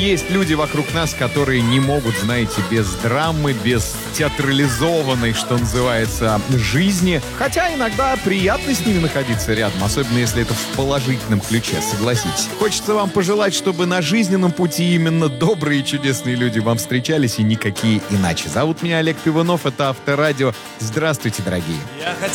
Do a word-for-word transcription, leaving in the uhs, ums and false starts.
есть люди вокруг нас, которые не могут, знаете, без драмы, без театрализованной, что называется, жизни. Хотя иногда приятно с ними находиться рядом, особенно если это в положительном ключе, согласитесь. Хочется вам пожелать, чтобы на жизненном пути именно добрые и чудесные люди вам встречались и никакие иначе. Зовут меня Олег Пивунов, это Авторадио. Здравствуйте, дорогие.